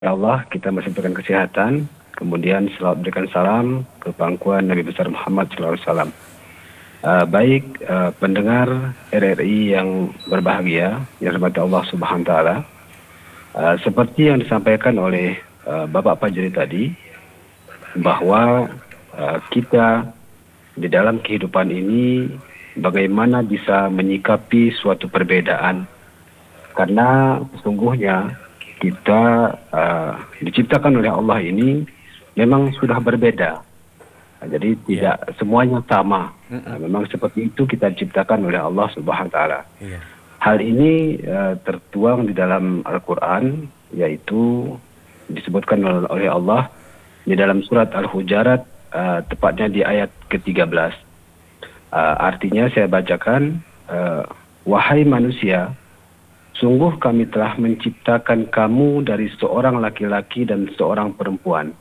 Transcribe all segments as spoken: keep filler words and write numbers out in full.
Ya Allah, kita masih berikan kesehatan, kemudian selalu berikan salam ke pangkuan Nabi besar Muhammad shallallahu alaihi wasallam. Uh, baik uh, pendengar R R I yang berbahagia, yang dirahmati Allah Subhanahu wa taala. Uh, seperti yang disampaikan oleh uh, Bapak Fajri tadi, bahwa uh, kita di dalam kehidupan ini bagaimana bisa menyikapi suatu perbedaan, karena sesungguhnya kita uh, diciptakan oleh Allah ini memang sudah berbeda. Jadi tidak yeah. semuanya sama. Mm-mm. Nah, memang seperti itu kita diciptakan oleh Allah Subhanahu wa taala. Yeah. Hal ini uh, tertuang di dalam Al-Qur'an, yaitu disebutkan oleh Allah di dalam surat Al-Hujurat, uh, tepatnya di ayat ke tiga belas. Uh, artinya saya bacakan, uh, wahai manusia, sungguh kami telah menciptakan kamu dari seorang laki-laki dan seorang perempuan.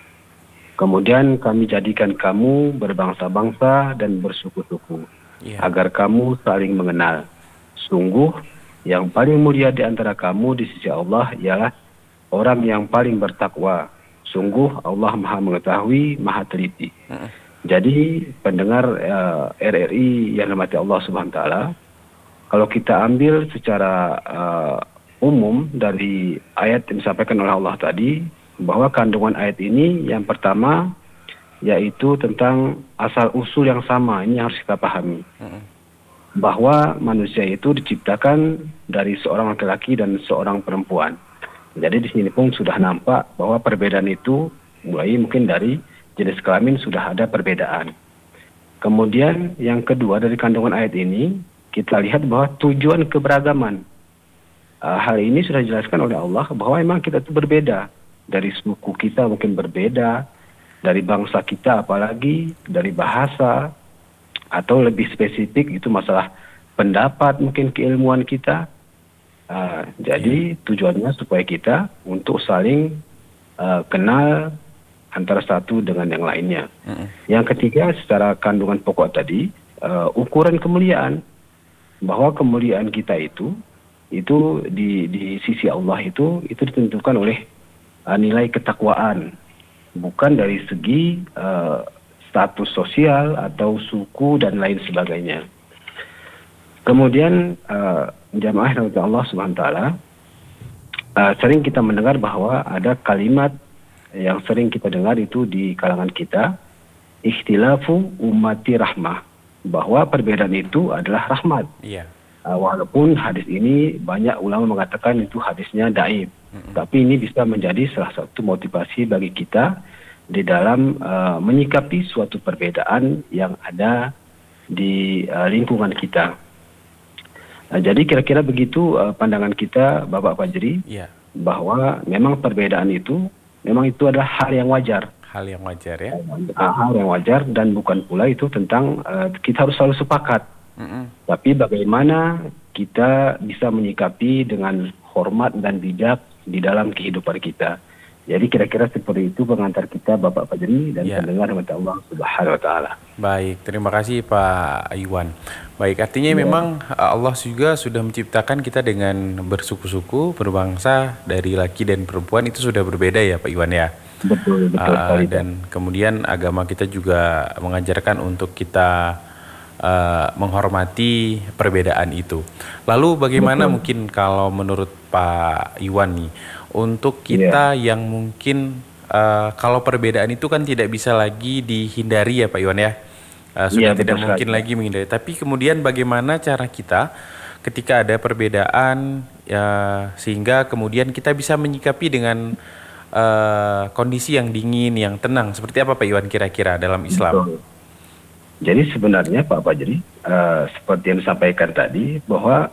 Kemudian kami jadikan kamu berbangsa-bangsa dan bersuku-suku, yeah. agar kamu saling mengenal. Sungguh yang paling mulia di antara kamu di sisi Allah ialah orang yang paling bertakwa. Sungguh Allah Maha Mengetahui, Maha Teliti. Uh-uh. Jadi pendengar uh, R R I yang dirahmati Allah Subhanahu wa taala, kalau kita ambil secara uh, umum dari ayat yang disampaikan oleh Allah tadi, bahwa kandungan ayat ini yang pertama yaitu tentang asal-usul yang sama. Ini harus kita pahami. Uh-uh. Bahwa manusia itu diciptakan dari seorang laki-laki dan seorang perempuan. Jadi di sini pun sudah nampak bahwa perbedaan itu mulai mungkin dari jenis kelamin sudah ada perbedaan. Kemudian yang kedua dari kandungan ayat ini, kita lihat bahwa tujuan keberagaman. Uh, hal ini sudah dijelaskan oleh Allah bahwa memang kita itu berbeda. Dari suku kita mungkin berbeda, dari bangsa kita apalagi, dari bahasa, atau lebih spesifik itu masalah pendapat mungkin keilmuan kita. Uh, jadi tujuannya supaya kita untuk saling uh, kenal antara satu dengan yang lainnya. Uh-uh. Yang ketiga secara kandungan pokok tadi, uh, ukuran kemuliaan. Bahwa kemuliaan kita itu itu di di sisi Allah itu itu ditentukan oleh uh, nilai ketakwaan, bukan dari segi uh, status sosial atau suku dan lain sebagainya. Kemudian uh, jamaah dari Allah Subhanahu wa taala, uh, sering kita mendengar bahwa ada kalimat yang sering kita dengar itu di kalangan kita, ikhtilafu ummati rahmah, bahwa perbedaan itu adalah rahmat. Iya. Uh, walaupun hadis ini banyak ulama mengatakan itu hadisnya dhaif, mm-hmm. tapi ini bisa menjadi salah satu motivasi bagi kita di dalam uh, menyikapi suatu perbedaan yang ada di uh, lingkungan kita. Nah, jadi kira-kira begitu uh, pandangan kita, Bapak Fajri, yeah. bahwa memang perbedaan itu memang itu adalah hal yang wajar. Hal yang wajar ya. Uh, hal yang wajar dan bukan pula itu tentang uh, kita harus selalu sepakat. Mm-hmm. Tapi bagaimana kita bisa menyikapi dengan hormat dan bijak di dalam kehidupan kita. Jadi kira-kira seperti itu pengantar kita Bapak Fajri dan yeah. pendengar rahmat Allah Subhanahu wa taala. Baik, terima kasih Pak Iwan. Baik, artinya yeah. memang Allah juga sudah menciptakan kita dengan bersuku-suku, berbangsa, dari laki dan perempuan itu sudah berbeda ya Pak Iwan ya. Betul, betul uh, sekali. Dan kemudian agama kita juga mengajarkan untuk kita uh, menghormati perbedaan itu. Lalu bagaimana betul. Mungkin kalau menurut Pak Iwan nih, untuk kita yeah. yang mungkin uh, kalau perbedaan itu kan tidak bisa lagi dihindari ya Pak Iwan ya, uh, sudah yeah, tidak mungkin lagi menghindari. Tapi kemudian bagaimana cara kita ketika ada perbedaan ya, sehingga kemudian kita bisa menyikapi dengan uh, kondisi yang dingin, yang tenang. Seperti apa Pak Iwan kira-kira dalam Islam? Betul. Jadi sebenarnya Pak Fajri, uh, seperti yang disampaikan tadi bahwa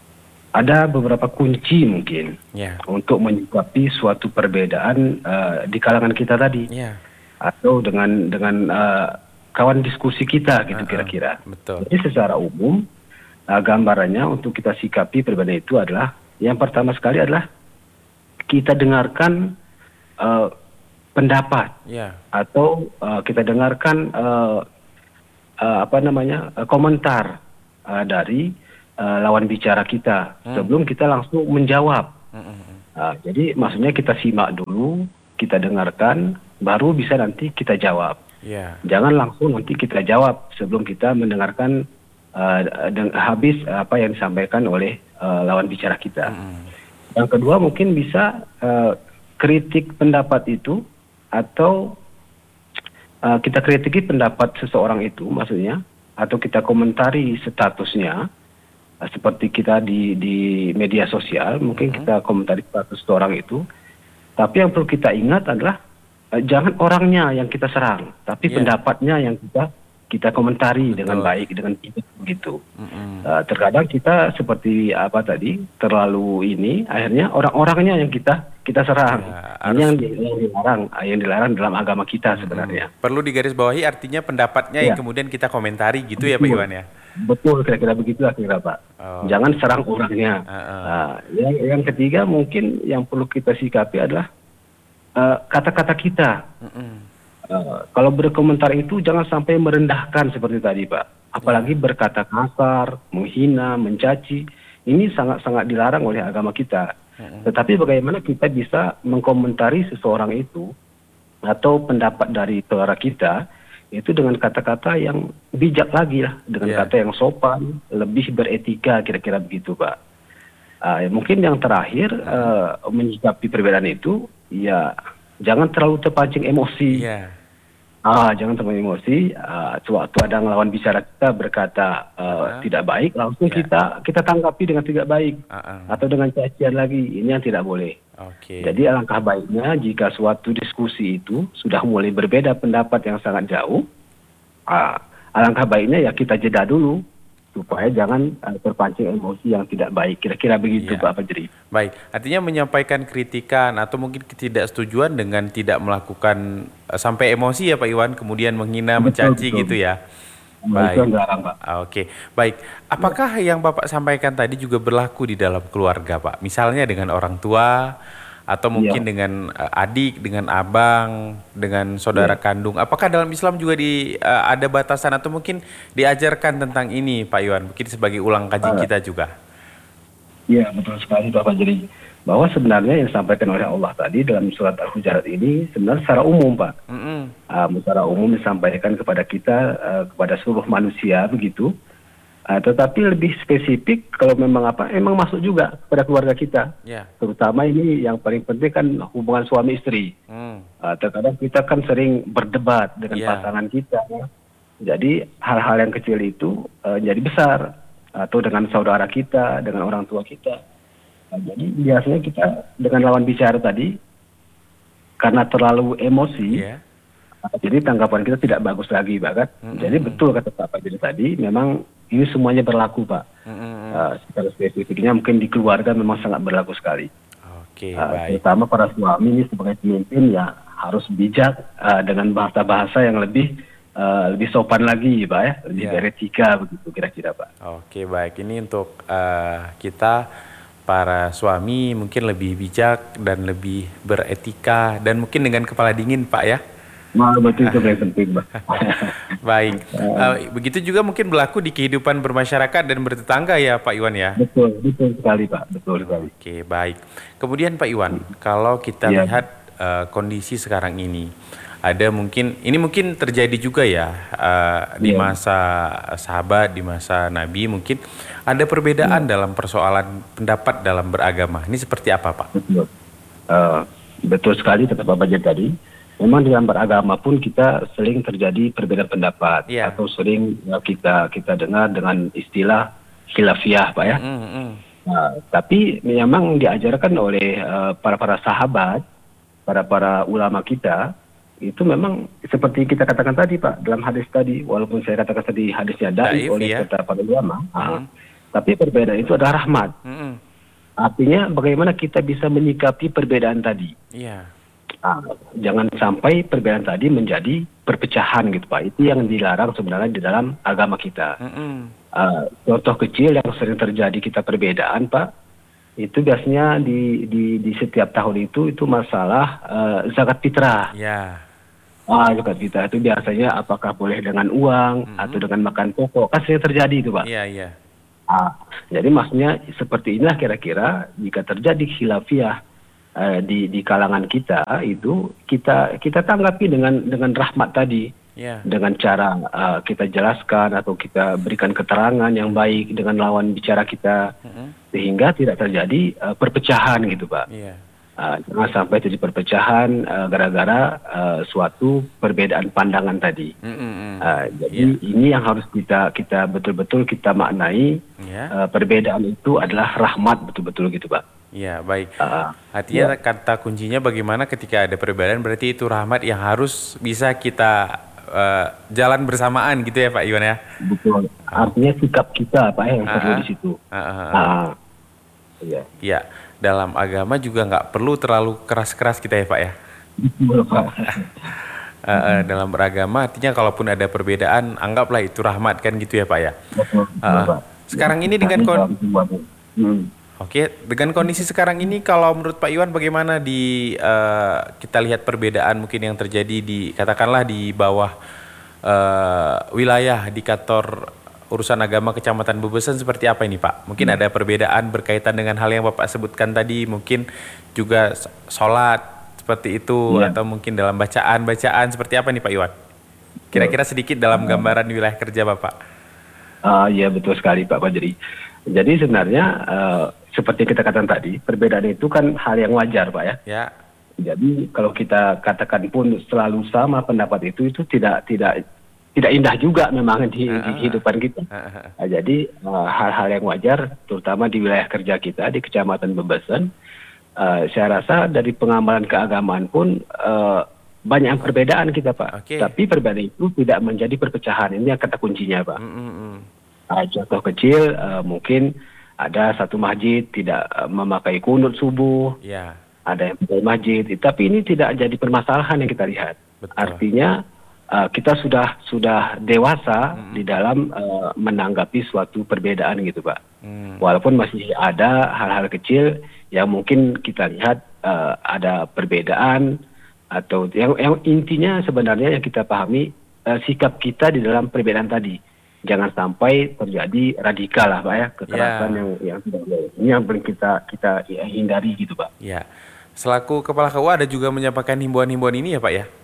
ada beberapa kunci mungkin yeah. untuk menyikapi suatu perbedaan uh, di kalangan kita tadi, yeah. atau dengan dengan uh, kawan diskusi kita gitu uh-uh. kira-kira. Betul. Jadi secara umum uh, gambarannya untuk kita sikapi perbedaan itu adalah yang pertama sekali adalah kita dengarkan uh, pendapat yeah. atau uh, kita dengarkan uh, uh, apa namanya uh, komentar uh, dari Uh, lawan bicara kita hmm. sebelum kita langsung menjawab. Hmm. Ah, jadi maksudnya kita simak dulu, kita dengarkan, baru bisa nanti kita jawab. Ya. Jangan langsung nanti kita jawab sebelum kita mendengarkan uh, deng- habis apa yang disampaikan oleh uh, lawan bicara kita. Mm-mm. Yang kedua mungkin bisa uh, kritik pendapat itu atau uh, kita kritiki pendapat seseorang itu maksudnya, atau kita komentari statusnya. Uh, seperti kita di di media sosial mungkin Mm-mm. kita komentari status seseorang itu, tapi yang perlu kita ingat adalah uh, jangan orangnya yang kita serang, tapi Yeah. pendapatnya yang kita kita komentari Betul. dengan baik, dengan baik begitu. Mm-mm. Uh, terkadang kita seperti apa tadi terlalu ini, akhirnya orang-orangnya yang kita kita serang. Ya, Ini harus- yang, di- yang dilarang, uh, yang dilarang dalam agama kita sebenarnya. Perlu digarisbawahi artinya pendapatnya yang Ya. kemudian kita komentari gitu ya Pak Betul. Iwan ya. Betul, kira-kira begitu kira Pak. Oh. Jangan serang orangnya. Uh-uh. Nah, yang, yang ketiga mungkin yang perlu kita sikapi adalah uh, kata-kata kita. Mm-mm. Uh, kalau berkomentar itu jangan sampai merendahkan seperti tadi Pak. Apalagi berkata kasar, menghina, mencaci. Ini sangat-sangat dilarang oleh agama kita. Mm-mm. Tetapi bagaimana kita bisa mengkomentari seseorang itu atau pendapat dari saudara kita itu dengan kata-kata yang bijak lagi lah, dengan Yeah. kata yang sopan, lebih beretika, kira-kira begitu Pak. Ah, ya, mungkin yang terakhir eh, menyikapi perbedaan itu, ya jangan terlalu terpancing emosi. Iya. Ah, jangan terlalu emosi. Ah, sewaktu ada lawan bicara kita berkata eh, Ah. tidak baik, langsung Ya. kita kita tanggapi dengan tidak baik Uh-uh. atau dengan cacian lagi. Ini yang tidak boleh. Oke. Jadi alangkah baiknya jika suatu diskusi itu sudah mulai berbeda pendapat yang sangat jauh, ah, alangkah baiknya ya kita jeda dulu supaya jangan ah, terpancing emosi yang tidak baik. Kira-kira begitu Iya. Pak Fajri. Baik, artinya menyampaikan kritikan atau mungkin ketidaksetujuan dengan tidak melakukan eh, sampai emosi ya Pak Iwan, kemudian menghina, Betul, mencaci betul. gitu ya. Nah, itu Baik. yang dilarang Pak. Ah, Oke, baik. Apakah yang Bapak sampaikan tadi juga berlaku di dalam keluarga, Pak? Misalnya dengan orang tua, atau mungkin Iya. dengan eh, adik, dengan abang, dengan saudara Iya. kandung. Apakah dalam Islam juga di eh, ada batasan atau mungkin diajarkan tentang ini, Pak Iwan? Mungkin sebagai ulang kaji Ah. kita juga. Iya, betul sekali Pak Fajri. Bahwa sebenarnya yang disampaikan oleh Allah tadi dalam surat Al-Hujurat ini sebenarnya secara umum Pak. Mm-mm. Uh, secara umum disampaikan kepada kita, uh, kepada seluruh manusia begitu. Uh, tetapi lebih spesifik kalau memang apa, emang masuk juga kepada keluarga kita. Ya. Terutama ini yang paling penting kan hubungan suami istri. Mm. Uh, terkadang kita kan sering berdebat dengan Iya. pasangan kita. Jadi hal-hal yang kecil itu uh, jadi besar. Atau dengan saudara kita, dengan orang tua kita. Nah, jadi biasanya kita dengan lawan bicara tadi, karena terlalu emosi, Iya. jadi tanggapan kita tidak bagus lagi, Pak kan? Mm-mm. Jadi betul kata Pak Fajri tadi, memang ini semuanya berlaku, Pak. Mm-mm. Uh, secara spesifiknya mungkin di keluarga memang sangat berlaku sekali. Oke, Uh, baik. terutama para suami ini sebagai pemimpin ya harus bijak uh, dengan bahasa-bahasa yang lebih uh, lebih sopan lagi, Pak ya, lebih Ya. beretika begitu kira-kira, Pak. Oke, baik. Ini untuk eh, kita para suami mungkin lebih bijak dan lebih beretika dan mungkin dengan kepala dingin, Pak ya. Nah, betul itu yang penting, Pak. Baik. Eh, begitu juga mungkin berlaku di kehidupan bermasyarakat dan bertetangga ya, Pak Iwan ya. betul, betul sekali, Pak. Betul sekali. Oke, baik. Kemudian Pak Iwan, kalau kita Iya. lihat eh, kondisi sekarang ini, ada mungkin ini mungkin terjadi juga ya eh, di Iya. masa sahabat, di masa Nabi mungkin ada perbedaan Iya. dalam persoalan pendapat dalam beragama. Ini seperti apa, Pak? Betul. Eh, betul sekali kata Pak Bajet tadi. Memang dalam beragama pun kita sering terjadi perbedaan pendapat Iya. atau sering ya, kita kita dengar dengan istilah khilafiyah, Pak ya. Mm, mm. Nah, tapi memang diajarkan oleh eh, para para sahabat, para para ulama kita itu memang seperti kita katakan tadi, Pak, dalam hadis tadi, walaupun saya katakan tadi hadisnya Daif, daif oleh ya. kata para ulama, ah, Mm. tapi perbedaan itu adalah rahmat. Mm, mm. Artinya bagaimana kita bisa menyikapi perbedaan tadi. Iya. Ah, jangan sampai perbedaan tadi menjadi perpecahan gitu Pak. Itu yang dilarang sebenarnya di dalam agama kita. Mm, mm. Ah, contoh kecil yang sering terjadi kita perbedaan Pak, itu biasanya di di, di setiap tahun itu itu masalah eh, zakat fitrah. Ya. Ah, zakat fitrah itu biasanya apakah boleh dengan uang Mm-mm. atau dengan makan pokok? Kan sering terjadi itu Pak. Iya, iya. Ah, jadi maksudnya seperti inilah kira-kira jika terjadi khilafiyah uh, di di kalangan kita itu kita kita tanggapi dengan dengan rahmat tadi, Ya. dengan cara uh, kita jelaskan atau kita berikan keterangan yang baik dengan lawan bicara kita, Mm-mm. sehingga tidak terjadi uh, perpecahan gitu Pak. Iya. Uh, jangan sampai terjadi perpecahan uh, gara-gara uh, suatu perbedaan pandangan tadi. Mm-mm. Uh, jadi Iya. ini yang harus kita kita betul-betul kita maknai, Ya. uh, perbedaan itu adalah rahmat betul-betul gitu Pak. Iya, baik. Uh, Artinya kata kuncinya bagaimana ketika ada perbedaan berarti itu rahmat yang harus bisa kita eh, jalan bersamaan gitu ya Pak Iwan ya. betul. Artinya sikap kita Pak yang perlu Ah, di situ. ah, ah, ah. Uh, iya. Iya, dalam agama juga nggak perlu terlalu keras-keras kita ya Pak ya. Betul Pak. Eh, eh, dalam beragama artinya kalaupun ada perbedaan anggaplah itu rahmat kan gitu ya Pak ya. Betul, betul, Ah, Pak. sekarang ini dengan Kami kon dalam sebuah- Hmm. Oke, dengan kondisi sekarang ini kalau menurut Pak Iwan bagaimana di eh, kita lihat perbedaan mungkin yang terjadi di katakanlah di bawah eh, wilayah di kantor urusan agama Kecamatan Bubesan seperti apa ini Pak? Mungkin ada perbedaan berkaitan dengan hal yang Bapak sebutkan tadi, mungkin juga s- sholat seperti itu Iya. atau mungkin dalam bacaan-bacaan seperti apa nih Pak Iwan? Kira-kira sedikit dalam gambaran wilayah kerja Bapak. Ah, iya betul sekali Pak Fajri. Jadi sebenarnya eh, seperti kita katakan tadi, perbedaan itu kan hal yang wajar Pak ya. Ya, Jadi kalau kita katakan pun selalu sama pendapat itu itu tidak tidak tidak indah juga memang di, di kehidupan kita. Nah, jadi eh, hal-hal yang wajar, terutama di wilayah kerja kita di Kecamatan Bebesan, eh, saya rasa dari pengamalan keagamaan pun eh, banyak yang perbedaan kita Pak. Oke. Tapi perbedaan itu tidak menjadi perpecahan. Ini yang kata kuncinya Pak. Mm, mm, mm. Uh, contoh kecil uh, mungkin ada satu masjid tidak uh, memakai kunut subuh, Ya, ada yang pakai masjid, tapi ini tidak jadi permasalahan yang kita lihat. Betul. Artinya uh, kita sudah sudah dewasa di dalam uh, menanggapi suatu perbedaan gitu Pak. Hmm. Walaupun masih ada hal-hal kecil yang mungkin kita lihat uh, ada perbedaan atau yang, yang intinya sebenarnya yang kita pahami uh, sikap kita di dalam perbedaan tadi. Jangan sampai terjadi radikal lah Pak ya, kekerasan Ya. yang yang tidak boleh. Ini yang paling kita kita ya, hindari gitu Pak. Ya, selaku Kepala K U A ada juga menyampaikan himbauan-himbauan ini ya Pak ya?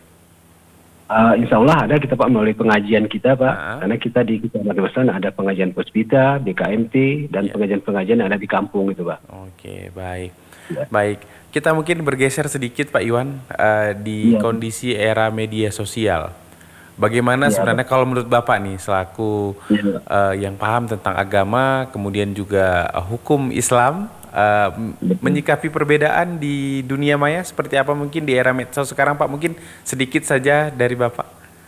Uh, insya Allah ada kita Pak melalui pengajian kita Pak, Ah. karena kita di Kecamatan Besan ada pengajian Puspita, B K M T, dan Ya. pengajian-pengajian yang ada di kampung gitu Pak. Oke, baik. Ya. Baik, kita mungkin bergeser sedikit Pak Iwan eh, di Iya. kondisi era media sosial. Bagaimana Iya, sebenarnya kalau menurut Bapak nih selaku Iya. eh, yang paham tentang agama, kemudian juga eh, hukum Islam, eh, m- menyikapi perbedaan di dunia maya seperti apa mungkin di era medsos sekarang Pak? Mungkin sedikit saja dari Bapak.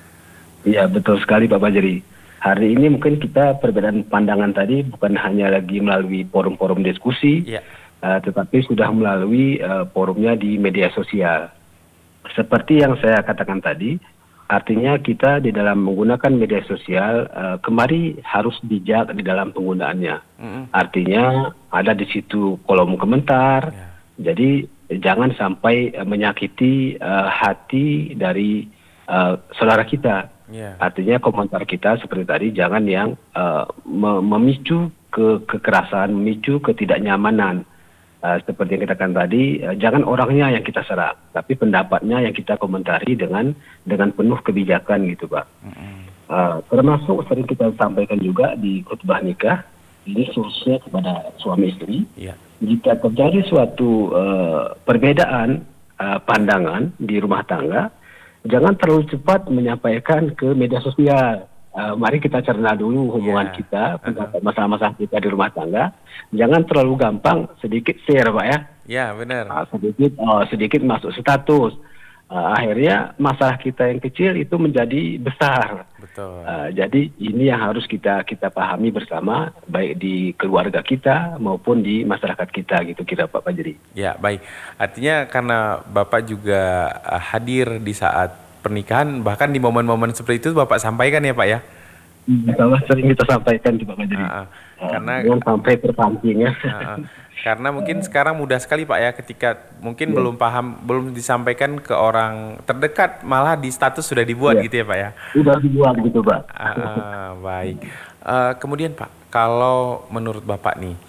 Iya betul sekali Pak Fajri. Hari ini mungkin kita perbedaan pandangan tadi bukan hanya lagi melalui forum-forum diskusi, Ya, uh, tetapi sudah melalui uh, forumnya di media sosial. Seperti yang saya katakan tadi, artinya kita di dalam menggunakan media sosial uh, kemari harus bijak di dalam penggunaannya. Mm-mm. Artinya ada di situ kolom komentar. Ya. Jadi jangan sampai uh, menyakiti uh, hati dari uh, saudara kita. Ya. Artinya komentar kita seperti tadi jangan yang uh, me- memicu ke kekerasan, memicu ketidaknyamanan. Uh, seperti yang kita katakan tadi, uh, jangan orangnya yang kita serang, tapi pendapatnya yang kita komentari dengan dengan penuh kebijakan gitu Pak. Mm-mm. Uh, termasuk sering kita sampaikan juga di khutbah nikah, ini khususnya kepada suami istri, Ya. jika terjadi suatu uh, perbedaan uh, pandangan di rumah tangga, jangan terlalu cepat menyampaikan ke media sosial. Uh, mari kita cerna dulu hubungan Ya. kita, pendapat masalah-masalah kita di rumah tangga. Jangan terlalu gampang sedikit share Pak ya. Ya, benar. Uh, sedikit oh, sedikit masuk status. Uh, akhirnya masalah kita yang kecil itu menjadi besar. Betul. Uh, jadi ini yang harus kita kita pahami bersama, baik di keluarga kita maupun di masyarakat kita gitu kira Pak Fajri. Ya, baik. Artinya karena Bapak juga uh, hadir di saat pernikahan, bahkan di momen-momen seperti itu Bapak sampaikan ya Pak ya? Insyaallah sering kita sampaikan di Pak Fajri. Ah, ah. Uh, Karena jangan sampai terpancing ya. ah, ah. Karena mungkin sekarang mudah sekali Pak ya, ketika mungkin Iya. belum paham, belum disampaikan ke orang terdekat, malah di status sudah dibuat Iya. gitu ya Pak ya? Udah dibuat gitu Pak. Ah, ah, baik. Eh, kemudian Pak, kalau menurut Bapak nih,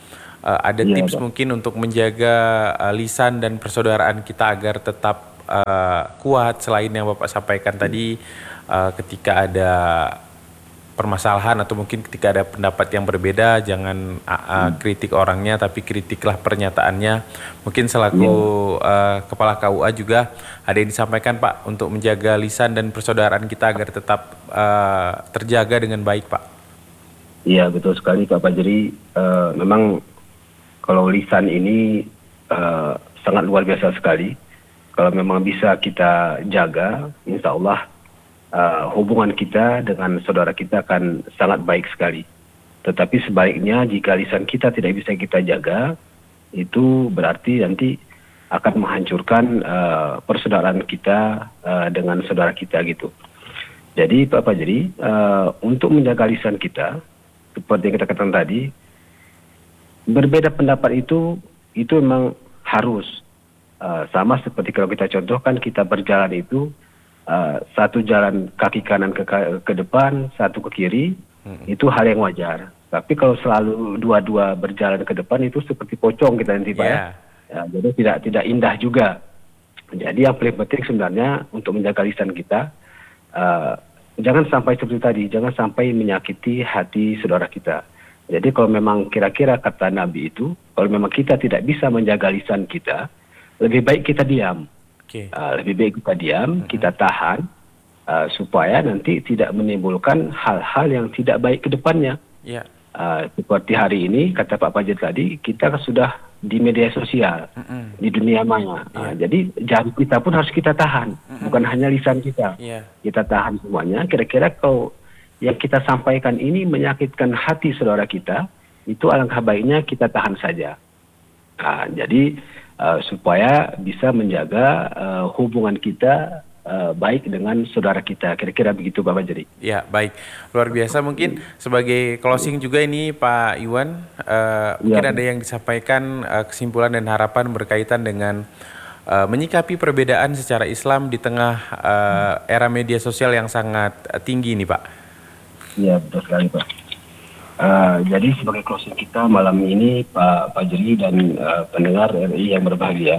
uh, ada Iya, tips Pak. mungkin untuk menjaga uh, lisan dan persaudaraan kita agar tetap uh, kuat selain yang Bapak sampaikan tadi, uh, ketika ada permasalahan atau mungkin ketika ada pendapat yang berbeda, jangan uh, uh, kritik orangnya tapi kritiklah pernyataannya. Mungkin selaku uh, Kepala K U A juga ada yang disampaikan Pak untuk menjaga lisan dan persaudaraan kita agar tetap uh, terjaga dengan baik Pak. Iya, betul sekali Pak Fajri. Uh, memang kalau lisan ini uh, sangat luar biasa sekali. Kalau memang bisa kita jaga, insya Allah Uh, hubungan kita dengan saudara kita akan sangat baik sekali. Tetapi sebaliknya jika lisan kita tidak bisa kita jaga, itu berarti nanti akan menghancurkan uh, persaudaraan kita uh, dengan saudara kita gitu. Jadi Pak Fajri, uh, untuk menjaga lisan kita, seperti yang kita katakan tadi, berbeda pendapat itu itu memang harus. Uh, sama seperti kalau kita contohkan kita berjalan itu, Uh, satu jalan kaki kanan ke, ke depan, satu ke kiri, hmm. itu hal yang wajar. Tapi kalau selalu dua-dua berjalan ke depan itu seperti pocong kita nanti Pak yeah. ya. Ya, jadi tidak tidak indah juga. Jadi yang paling penting sebenarnya untuk menjaga lisan kita, uh, jangan sampai seperti tadi, jangan sampai menyakiti hati saudara kita. Jadi kalau memang kira-kira kata Nabi itu, kalau memang kita tidak bisa menjaga lisan kita, lebih baik kita diam. Okay. Uh, lebih baik kita diam, uh-huh. kita tahan, uh, supaya nanti tidak menimbulkan hal-hal yang tidak baik ke depannya. Yeah. Uh, seperti hari ini, kata Pak Fajri tadi, kita sudah di media sosial, uh-uh. di dunia maya. Yeah. Uh, jadi jari kita pun harus kita tahan, uh-uh. bukan hanya lisan kita. Yeah. Kita tahan semuanya. Kira-kira kalau yang kita sampaikan ini menyakitkan hati saudara kita, itu alangkah baiknya kita tahan saja. Uh, jadi Uh, supaya bisa menjaga uh, hubungan kita uh, baik dengan saudara kita. Kira-kira begitu Bapak Fajri. Ya, baik. Luar biasa. Mungkin sebagai closing juga ini Pak Iwan, uh, ya. Mungkin ada yang disampaikan uh, kesimpulan dan harapan berkaitan dengan uh, menyikapi perbedaan secara Islam di tengah uh, era media sosial yang sangat uh, tinggi nih Pak. Iya, betul sekali Pak. Uh, jadi sebagai closing kita malam ini Pak Fajri dan uh, pendengar R I yang berbahagia,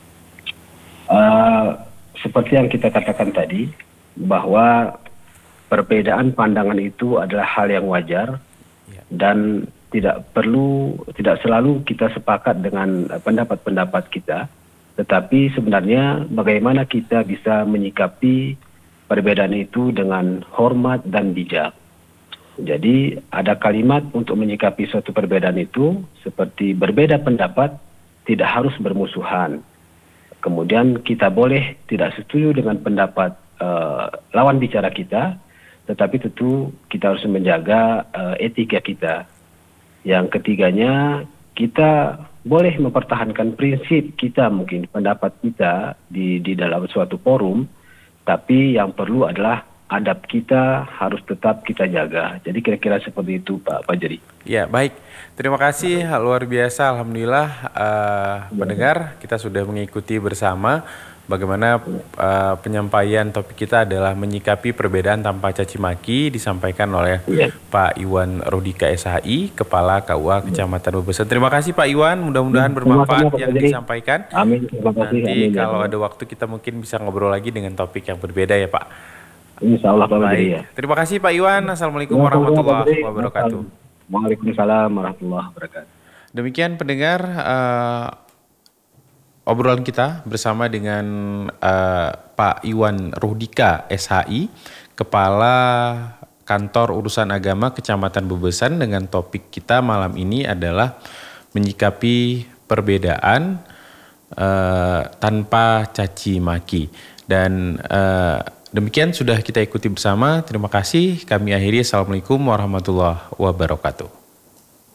uh, seperti yang kita katakan tadi bahwa perbedaan pandangan itu adalah hal yang wajar dan tidak perlu tidak selalu kita sepakat dengan uh, pendapat-pendapat kita, tetapi sebenarnya bagaimana kita bisa menyikapi perbedaan itu dengan hormat dan bijak. Jadi ada kalimat untuk menyikapi suatu perbedaan itu seperti berbeda pendapat tidak harus bermusuhan. Kemudian kita boleh tidak setuju dengan pendapat uh, lawan bicara kita, tetapi tentu kita harus menjaga uh, etika kita. Yang ketiganya, kita boleh mempertahankan prinsip kita mungkin, pendapat kita di, di dalam suatu forum, tapi yang perlu adalah adab kita harus tetap kita jaga. Jadi kira-kira seperti itu Pak Fajri. Ya, baik. Terima kasih, luar biasa. Alhamdulillah uh, mendengar kita sudah mengikuti bersama bagaimana uh, penyampaian topik kita adalah menyikapi perbedaan tanpa caci maki, disampaikan oleh ya. Pak Iwan Rohdika S H I, Kepala K U A Kecamatan Bebesen. Terima kasih Pak Iwan, mudah-mudahan bermanfaat yang disampaikan. Amin. Terima kasih. Nanti amin, kalau ya. Ada waktu kita mungkin bisa ngobrol lagi dengan topik yang berbeda ya Pak. Insya Allah Pak Fajri ya. Terima kasih Pak Iwan. Assalamualaikum warahmatullahi wabarakatuh. Waalaikumsalam warahmatullahi wabarakatuh. Demikian pendengar uh, obrolan kita bersama dengan uh, Pak Iwan Rohdika S H I, Kepala Kantor Urusan Agama Kecamatan Bebesen, dengan topik kita malam ini adalah menyikapi perbedaan uh, tanpa caci maki. Dan uh, demikian sudah kita ikuti bersama. Terima kasih. Kami akhiri. Assalamualaikum warahmatullahi wabarakatuh.